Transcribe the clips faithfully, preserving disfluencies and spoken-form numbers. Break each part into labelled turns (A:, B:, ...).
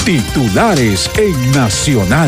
A: Titulares en Nacional.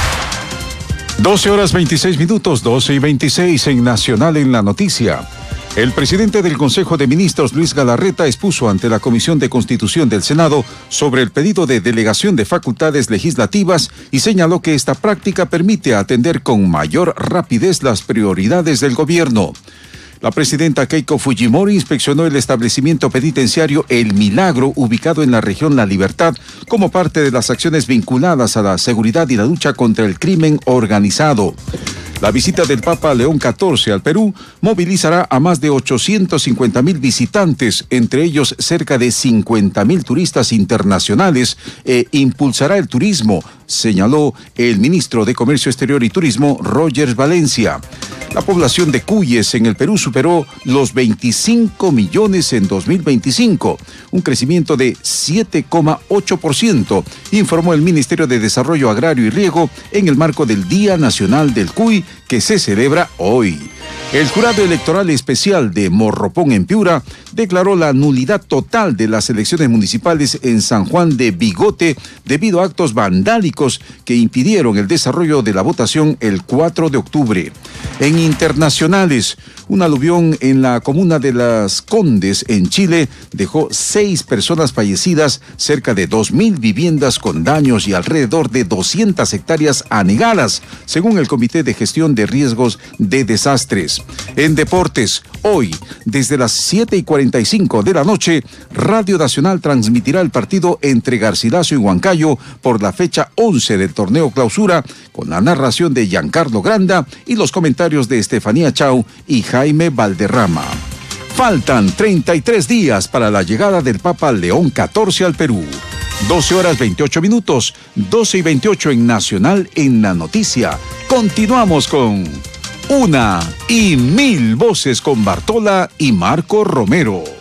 A: doce horas veintiséis minutos, doce y veintiséis en Nacional en la noticia. El presidente del Consejo de Ministros, Luis Galarreta, expuso ante la Comisión de Constitución del Senado sobre el pedido de delegación de facultades legislativas y señaló que esta práctica permite atender con mayor rapidez las prioridades del gobierno. La presidenta Keiko Fujimori inspeccionó el establecimiento penitenciario El Milagro, ubicado en la región La Libertad, como parte de las acciones vinculadas a la seguridad y la lucha contra el crimen organizado. La visita del Papa León catorce al Perú movilizará a más de ochocientos cincuenta mil visitantes, entre ellos cerca de cincuenta mil turistas internacionales, e impulsará el turismo, señaló el ministro de Comercio Exterior y Turismo, Roger Valencia. La población de cuyes en el Perú superó los veinticinco millones en dos mil veinticinco, un crecimiento de siete coma ocho por ciento, informó el Ministerio de Desarrollo Agrario y Riego en el marco del Día Nacional del Cuy, que se celebra hoy. El Jurado Electoral Especial de Morropón en Piura declaró la nulidad total de las elecciones municipales en San Juan de Bigote debido a actos vandálicos que impidieron el desarrollo de la votación el cuatro de octubre. En internacionales, un aluvión en la comuna de Las Condes, en Chile, dejó seis personas fallecidas, cerca de dos mil viviendas con daños y alrededor de doscientas hectáreas anegadas, según el Comité de Gestión de Riesgos de Desastres. En deportes, hoy, desde las siete y cuarenta y cinco de la noche, Radio Nacional transmitirá el partido entre Garcilaso y Huancayo por la fecha once del torneo Clausura, con la narración de Giancarlo Granda y los comentarios de Estefanía Chau y Jaime Valderrama. Faltan treinta y tres días para la llegada del Papa León catorce al Perú. doce horas veintiocho minutos, doce y veintiocho en Nacional en la noticia. Continuamos con Una y Mil Voces con Bartola y Marco Romero.